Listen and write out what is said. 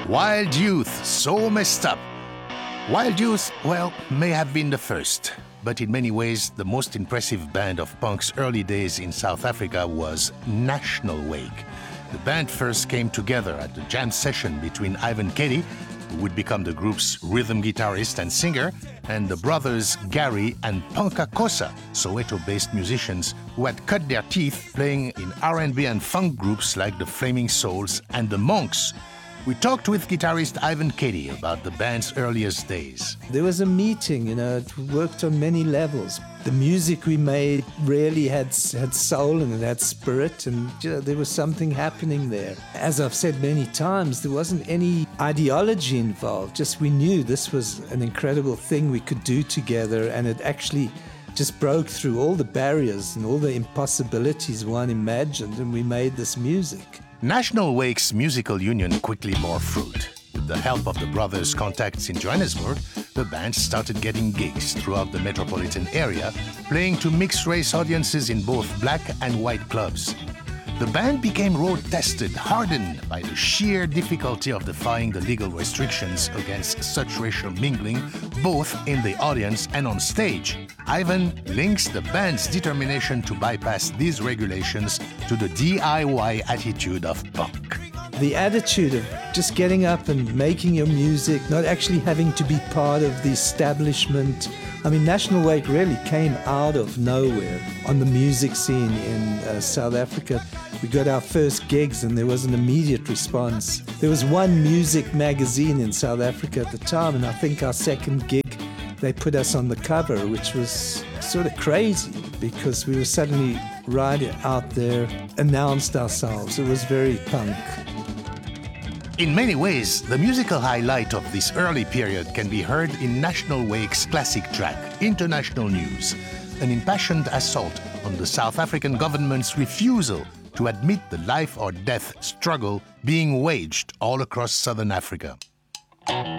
Wild Youth, so messed up. Wild Youth, well, may have been the first, but in many ways, the most impressive band of punk's early days in South Africa was National Wake. The band first came together at the jam session between Ivan Keddy, who would become the group's rhythm guitarist and singer, and the brothers Gary and Panka Kosa, Soweto-based musicians who had cut their teeth playing in R&B and funk groups like the Flaming Souls and the Monks. We talked with guitarist Ivan Keddy about the band's earliest days. There was a meeting, it worked on many levels. The music we made really had soul and it had spirit, and there was something happening there. As I've said many times, there wasn't any ideology involved, just we knew this was an incredible thing we could do together, and it actually just broke through all the barriers and all the impossibilities one imagined, and we made this music. National Wake's musical union quickly bore fruit. With the help of the brothers' contacts in Johannesburg, the band started getting gigs throughout the metropolitan area, playing to mixed-race audiences in both black and white clubs. The band became road-tested, hardened by the sheer difficulty of defying the legal restrictions against such racial mingling, both in the audience and on stage. Ivan links the band's determination to bypass these regulations to the DIY attitude of punk. The attitude of just getting up and making your music, not actually having to be part of the establishment. I mean, National Wake really came out of nowhere on the music scene in South Africa. We got our first gigs and there was an immediate response. There was one music magazine in South Africa at the time, and I think our second gig, they put us on the cover, which was sort of crazy because we were suddenly right out there, announced ourselves. It was very punk. In many ways, the musical highlight of this early period can be heard in National Wake's classic track, International News, an impassioned assault on the South African government's refusal to admit the life or death struggle being waged all across Southern Africa.